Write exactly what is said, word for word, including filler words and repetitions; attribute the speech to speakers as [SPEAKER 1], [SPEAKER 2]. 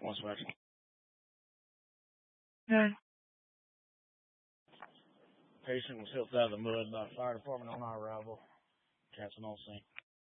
[SPEAKER 1] One switch.
[SPEAKER 2] Okay.
[SPEAKER 1] Patient was helped out of the mud by fire department on our arrival. Cat's on scene.